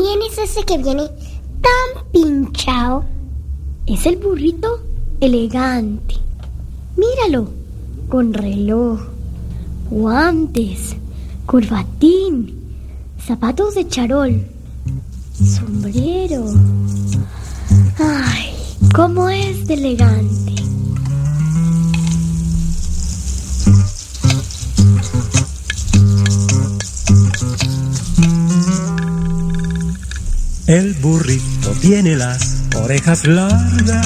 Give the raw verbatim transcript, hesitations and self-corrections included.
¿Quién es ese que viene tan pinchado? Es el burrito elegante. Míralo, con reloj, guantes, corbatín, zapatos de charol, sombrero. Ay, cómo es de elegante. El burrito tiene las orejas largas